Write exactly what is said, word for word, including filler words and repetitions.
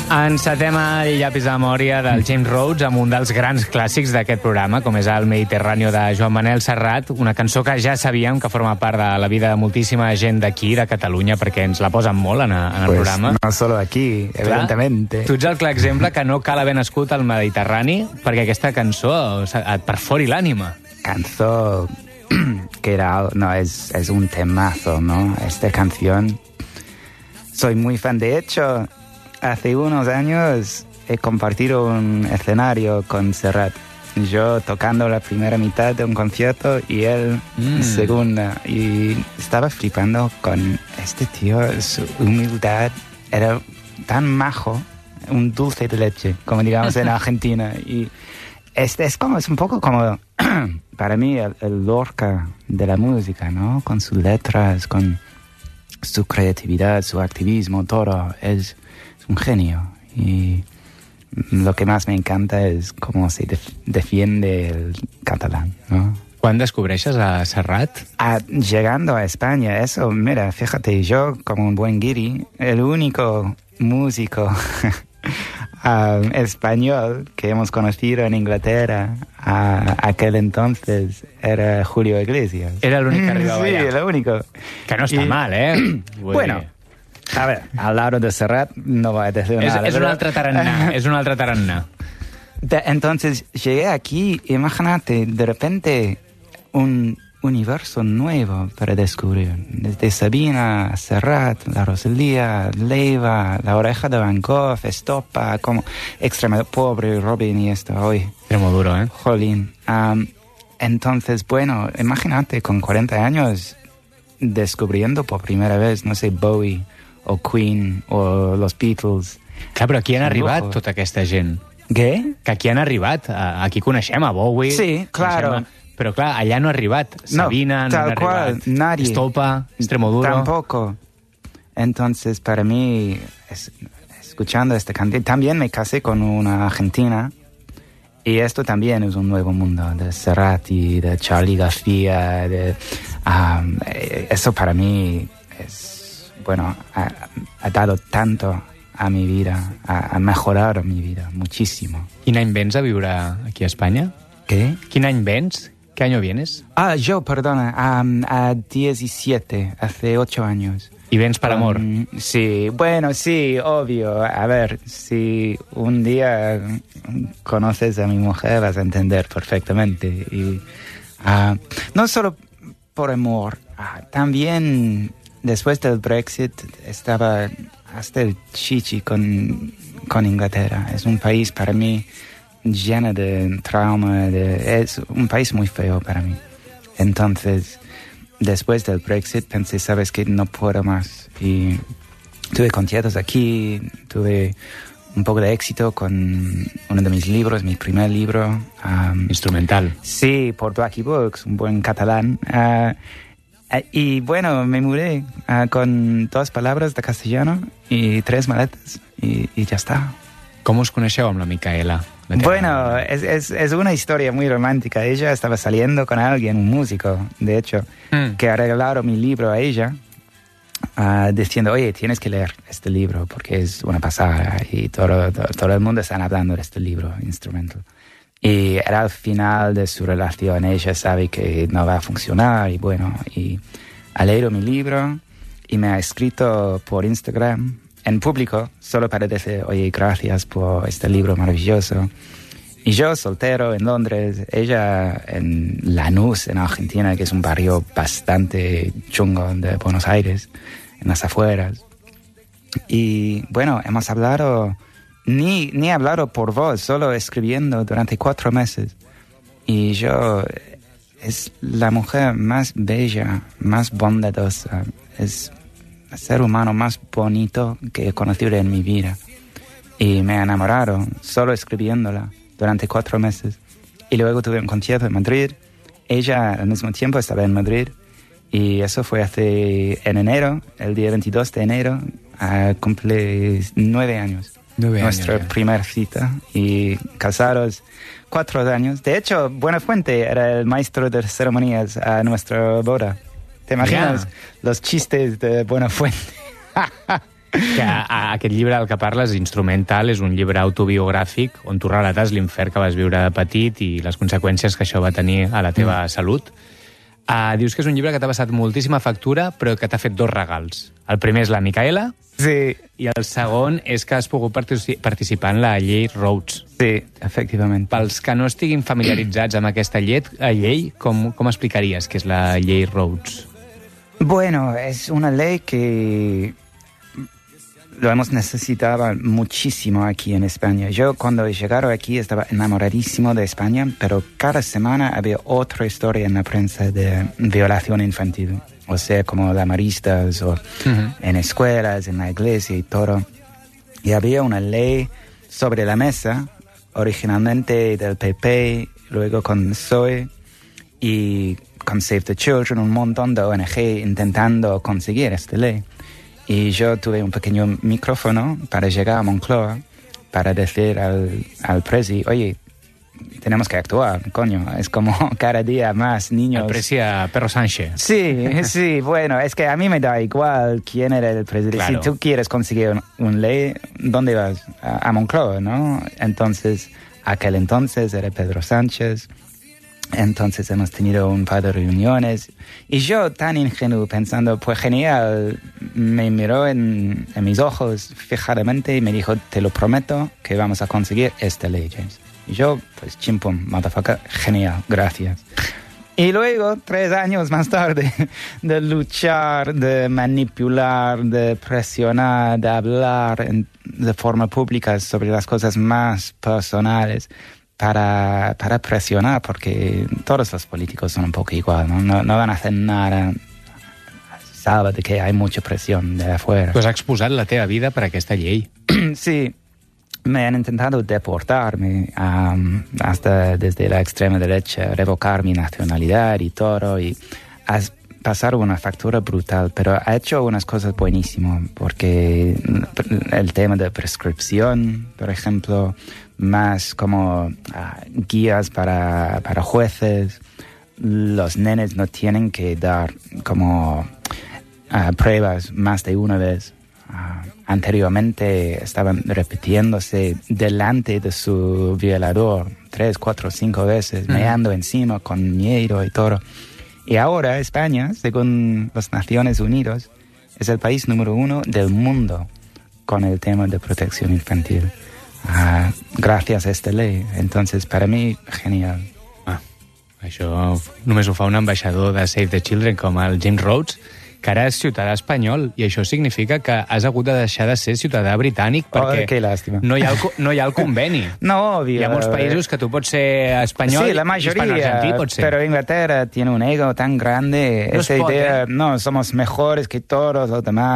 Encetem el llapis de memòria del James Rhodes amb un dels grans clàssics d'aquest programa, com és el Mediterráneo de Joan Manel Serrat, una cançó que ja sabíem que forma part de la vida de moltíssima gent d'aquí, de Catalunya, perquè ens la posen molt en, en el pues programa. No solo aquí, evidentemente. Tu ets el clar exemple que no cal haver nascut al Mediterrani perquè aquesta cançó et perfori l'ànima. Cançó que era... No, es, es un temazo, ¿no? Esta canción... Soy muy fan, de hecho... Hace unos años he compartido un escenario con Serrat. Yo tocando la primera mitad de un concierto y él mm. segunda. Y estaba flipando con este tío, su humildad. Era tan majo, un dulce de leche, como digamos en Argentina. Y este es como, es un poco como, para mí, el, el Lorca de la música, ¿no? Con sus letras, con su creatividad, su activismo, todo. Es... un genio, y lo que más me encanta es cómo se def defiende el catalán, ¿no? ¿Cuándo descubreixes a Serrat? Ah, llegando a España, eso, mira, fíjate, yo como un buen guiri, el único músico um, español que hemos conocido en Inglaterra a aquel entonces era Julio Iglesias. Era el único que arribaba sí, allá. el único. Que no está y... mal, ¿eh? Bueno... A ver, al lado de Serrat no voy a decir es, nada. Es un altre tarannà, es un altre tarannà. Entonces llegué aquí, imagínate, de repente un universo nuevo para descubrir. Desde Sabina, Serrat, la Rosalía, Leiva, la Oreja de Van Gogh, Estopa, como Extremo Pobre, Robin y esto hoy. Extremo duro, ¿eh? Jolín. Um, entonces, bueno, imagínate con cuarenta años descubriendo por primera vez, no sé, Bowie, o Queen, o los Beatles. Clar, però aquí han arribat lujo. Tota aquesta gent. Què? Que aquí han arribat. Aquí coneixem a Bowie. Sí, claro. A... Però clar, allà no ha arribat. Sabina, no, no han cual, arribat. Nadie. Estopa, Extremoduro. Tampoco. Entonces, para mí, es, escuchando esta canción, también me casé con una argentina, y esto también es un nuevo mundo, de Cerati, de Charly García, de, um, eso para mí es... Bueno, ha, ha dado tanto a mi vida, ha, ha mejorado mi vida muchísimo. ¿Quin any vens a viure aquí a España? ¿Qué? ¿Quin any vens? ¿Qué año vienes? Ah, yo, perdona, um, a diecisiete, hace ocho años. ¿Y vens para amor? Um, sí, bueno, sí, obvio. A ver, si un día conoces a mi mujer vas a entender perfectamente. Y uh, no solo por amor, uh, también... Después del Brexit estaba hasta el chichi con, con Inglaterra. Es un país para mí lleno de trauma, de, es un país muy feo para mí. Entonces, después del Brexit pensé, sabes que no puedo más. Y tuve conciertos aquí, tuve un poco de éxito con uno de mis libros, mi primer libro. Um, Instrumental. Sí, por Blackie Books, un buen catalán. Uh, Y bueno, me mudé uh, con dos palabras de castellano y tres maletas y, y ya está. ¿Cómo os coneixeu amb la Micaela? La bueno, es, es, es una historia muy romántica. Ella estaba saliendo con alguien, un músico, de hecho, mm. que ha regalado mi libro a ella, uh, diciendo, oye, tienes que leer este libro porque es una pasada y todo, todo, todo el mundo está hablando de este libro, Instrumental. Y era al final de su relación, ella sabe que no va a funcionar y bueno, y ha leído mi libro y me ha escrito por Instagram en público solo para decir, oye, gracias por este libro maravilloso. Y yo soltero en Londres, ella en Lanús, en Argentina, que es un barrio bastante chungo de Buenos Aires, en las afueras. Y bueno, hemos hablado... Ni, ni hablado por voz, solo escribiendo durante cuatro meses. Y yo, es la mujer más bella, más bondadosa, es el ser humano más bonito que he conocido en mi vida. Y me he enamorado solo escribiéndola durante cuatro meses. Y luego tuve un concierto en Madrid. Ella al mismo tiempo estaba en Madrid. Y eso fue hace, en enero, el día veintidós de enero, uh, cumple nueve años. Nueve Nuestra años, primera cita y casados cuatro años. De hecho, Buenafuente era el maestro de ceremonias a nuestra boda. ¿Te imaginas? Yeah. Los chistes de Buenafuente. Que a, a, aquest llibre del que parles, Instrumental, és un llibre autobiogràfic on tu relates l'infern que vas viure de petit i les conseqüències que això va tenir a la teva mm. salut. Uh, dius que és un llibre que t'ha passat moltíssima factura, però que t'ha fet dos regals. El primer és la Micaela, sí. I el segon és que has pogut partici- participar en la llei Rhodes. Sí, efectivament. Pels que no estiguin familiaritzats amb aquesta llei, llei com, com explicaries que és la llei Rhodes? Bueno, es una ley que lo hemos necesitado muchísimo aquí en España. Yo cuando he llegado aquí estaba enamoradísimo de España, pero cada semana había otra historia en la prensa de violación infantil. O sea, como la Maristas, o uh-huh. en escuelas, en la iglesia y todo. Y había una ley sobre la mesa, originalmente del P P, luego con el P S O E, y con Save the Children, un montón de O N G intentando conseguir esta ley. Y yo tuve un pequeño micrófono para llegar a Moncloa para decir al, al presi, oye, tenemos que actuar, coño, es como cada día más niños... El presi a Perro Sánchez. Sí, sí, bueno, es que a mí me da igual quién era el presidente. Claro. Si tú quieres conseguir un, un ley, ¿dónde vas? A, a Moncloa, ¿no? Entonces, aquel entonces era Pedro Sánchez. Entonces hemos tenido un par de reuniones y yo tan ingenuo pensando, pues genial, me miró en, en mis ojos fijadamente y me dijo, te lo prometo que vamos a conseguir esta ley, James. Y yo, pues chimpum, motherfucker, genial, gracias. Y luego, tres años más tarde, de luchar, de manipular, de presionar, de hablar en, de forma pública sobre las cosas más personales, Para, para presionar, porque todos los políticos son un poco igual, ¿no? No, no van a hacer nada. Sabe de que hay mucha presión de afuera. Tu has exposat la teva vida per aquesta llei. Sí, me han intentado deportarme um, hasta desde la extrema derecha, revocar mi nacionalidad y todo, y has pasado una factura brutal, pero ha hecho unas cosas buenísimas, porque el tema de prescripción, por ejemplo, más como uh, guías para, para jueces. Los nenes no tienen que dar como uh, pruebas más de una vez. Uh, anteriormente estaban repitiéndose delante de su violador tres, cuatro, cinco veces, mm. meando encima con miedo y todo. Y ahora España, según las Naciones Unidas, es el país número uno del mundo con el tema de protección infantil. Uh, gràcies a esta ley. Entonces, para mí, genial. Ah, això només ho fa un ambaixador de Save the Children com el James Rhodes, que ara és ciutadà espanyol, i això significa que has hagut de deixar de ser ciutadà britànic perquè oh, que lástima. no, hi ha el, no hi ha el conveni. No, obvio. Hi ha molts països que tu pots ser espanyol, sí, la mayoría, hispano-argentí pot ser. Pero Inglaterra tiene un ego tan grande, no esa pot, idea, eh? no, somos mejores que todos los demás.